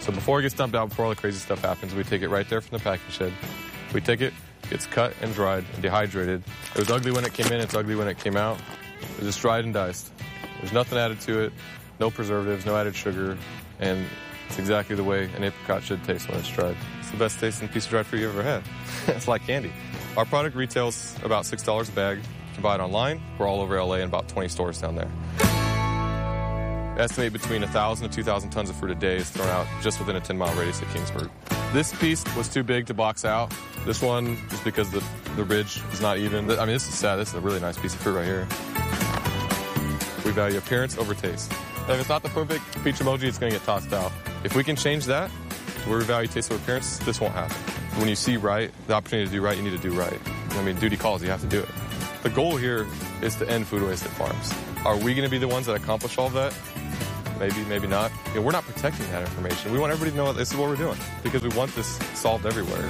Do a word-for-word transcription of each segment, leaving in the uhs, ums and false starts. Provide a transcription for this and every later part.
So before it gets dumped out, before all the crazy stuff happens, we take it right there from the packing shed. We take it, gets cut and dried and dehydrated. It was ugly when it came in, it's ugly when it came out. It was just dried and diced. There's nothing added to it, no preservatives, no added sugar, and it's exactly the way an apricot should taste when it's dried. It's the best tasting piece of dried fruit you've ever had. It's like candy. Our product retails about six dollars a bag. You can buy it online. We're all over L A in about twenty stores down there. Estimate between one thousand to two thousand tons of fruit a day is thrown out just within a ten mile radius of Kingsburg. This piece was too big to box out. This one is because the, the ridge is not even. I mean, this is sad. This is a really nice piece of fruit right here. We value appearance over taste. If it's not the perfect peach emoji, it's going to get tossed out. If we can change that to where we value taste over appearance, this won't happen. When you see right, the opportunity to do right, you need to do right. I mean, duty calls, you have to do it. The goal here is to end food waste at farms. Are we going to be the ones that accomplish all of that? Maybe, maybe not. You know, we're not protecting that information. We want everybody to know this is what we're doing because we want this solved everywhere.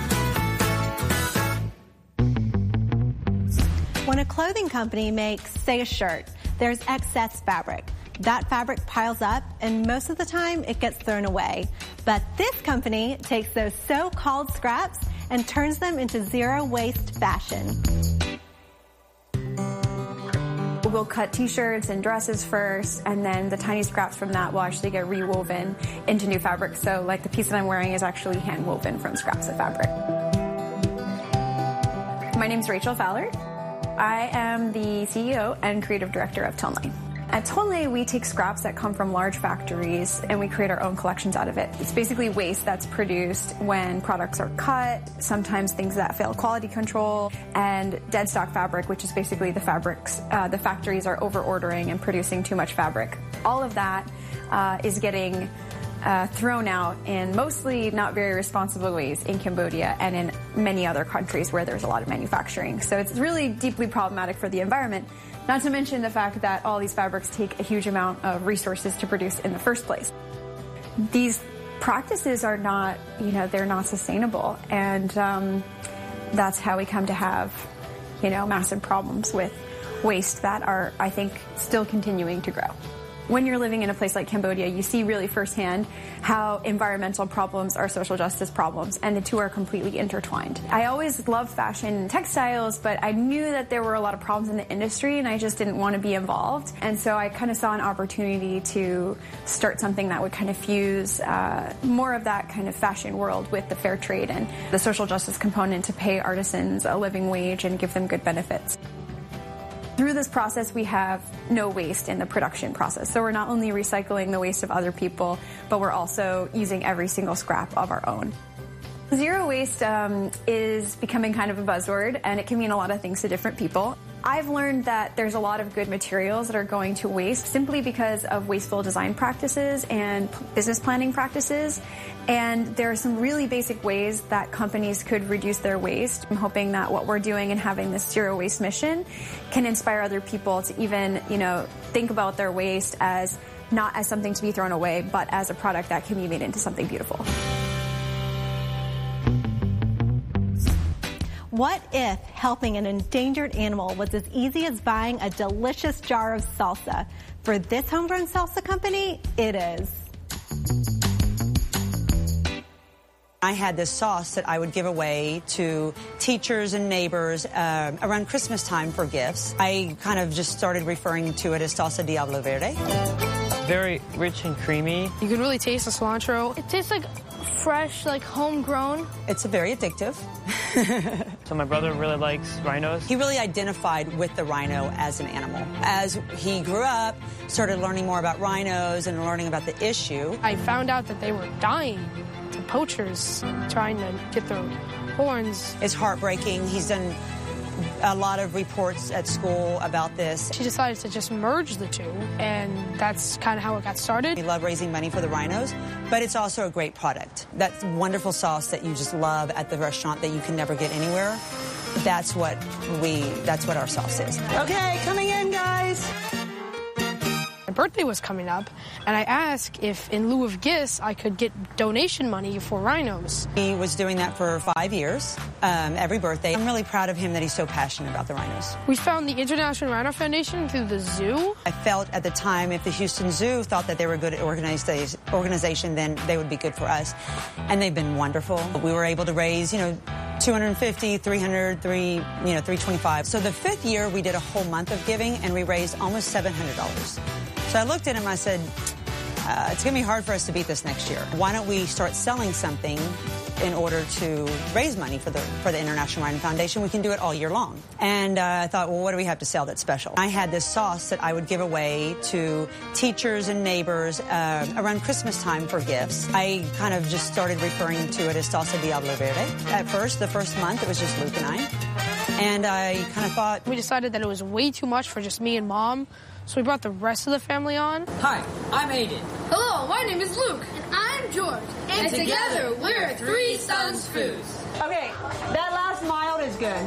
When a clothing company makes, say, a shirt, there's excess fabric. That fabric piles up, and most of the time it gets thrown away. But this company takes those so-called scraps and turns them into zero-waste fashion. We'll cut t-shirts and dresses first, and then the tiny scraps from that will actually get rewoven into new fabric. So like the piece that I'm wearing is actually hand woven from scraps of fabric. My name's Rachel Fowler. I am the C E O and creative director of Tonlay. At Tonlay, we take scraps that come from large factories and we create our own collections out of it. It's basically waste that's produced when products are cut, sometimes things that fail quality control, and dead stock fabric, which is basically the fabrics, uh, the factories are over-ordering and producing too much fabric. All of that uh, is getting uh, thrown out in mostly not very responsible ways in Cambodia and in many other countries where there's a lot of manufacturing. So it's really deeply problematic for the environment. Not to mention the fact that all these fabrics take a huge amount of resources to produce in the first place. These practices are not, you know, they're not sustainable. And um, that's how we come to have, you know, massive problems with waste that are, I think, still continuing to grow. When you're living in a place like Cambodia, you see really firsthand how environmental problems are social justice problems, and the two are completely intertwined. I always loved fashion and textiles, but I knew that there were a lot of problems in the industry, and I just didn't want to be involved. And so I kind of saw an opportunity to start something that would kind of fuse uh, more of that kind of fashion world with the fair trade and the social justice component to pay artisans a living wage and give them good benefits. Through this process, we have no waste in the production process. So we're not only recycling the waste of other people, but we're also using every single scrap of our own. Zero waste um, is becoming kind of a buzzword, and it can mean a lot of things to different people. I've learned that there's a lot of good materials that are going to waste simply because of wasteful design practices and business planning practices. And there are some really basic ways that companies could reduce their waste. I'm hoping that what we're doing and having this zero waste mission can inspire other people to even, you know, think about their waste as not as something to be thrown away, but as a product that can be made into something beautiful. What if helping an endangered animal was as easy as buying a delicious jar of salsa? For this homegrown salsa company, it is. I had this sauce that I would give away to teachers and neighbors uh, around Christmas time for gifts. I kind of just started referring to it as salsa Diablo Verde. Very rich and creamy. You can really taste the cilantro. It tastes like fresh, like homegrown. It's very addictive. So my brother really likes rhinos. He really identified with the rhino as an animal. As he grew up, started learning more about rhinos and learning about the issue. I found out that they were dying to poachers trying to get their horns. It's heartbreaking. He's done a lot of reports at school about this. She decided to just merge the two, and that's kind of how it got started. We love raising money for the rhinos, but it's also a great product. That wonderful sauce that you just love at the restaurant that you can never get anywhere, that's what we, that's what our sauce is. Okay, coming in, guys. birthday was coming up, and I asked if, in lieu of gifts, I could get donation money for rhinos. He was doing that for five years, um, every birthday. I'm really proud of him that he's so passionate about the rhinos. We found the International Rhino Foundation through the zoo. I felt at the time if the Houston Zoo thought that they were a good organization, then they would be good for us. And they've been wonderful. We were able to raise, you know, two hundred fifty, three hundred, three, you know, three twenty-five. So the fifth year we did a whole month of giving and we raised almost seven hundred dollars. So I looked at him, I said, uh, it's going to be hard for us to beat this next year. Why don't we start selling something in order to raise money for the for the International Rhino Foundation? We can do it all year long. And uh, I thought, well, what do we have to sell that's special? I had this sauce that I would give away to teachers and neighbors uh, around Christmas time for gifts. I kind of just started referring to it as Salsa Diablo Verde. At first, the first month, it was just Luke and I. And I kind of thought... We decided that it was way too much for just me and Mom, so we brought the rest of the family on. Hi, I'm Aiden. Hello, my name is Luke. And I'm George. And, and together, together, we're Three Sons Foods. Okay, that last mile is good.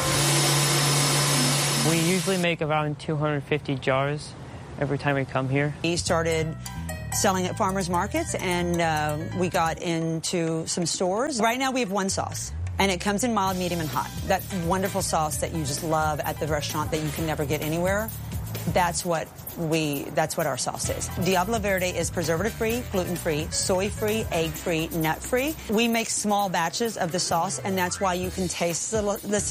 We usually make around two hundred fifty jars every time we come here. He started selling at farmers markets, and uh, we got into some stores. Right now we have one sauce, and it comes in mild, medium, and hot. That wonderful sauce that you just love at the restaurant that you can never get anywhere. That's what we, that's what our sauce is. Diablo Verde is preservative-free, gluten-free, soy-free, egg-free, nut-free. We make small batches of the sauce, and that's why you can taste the, the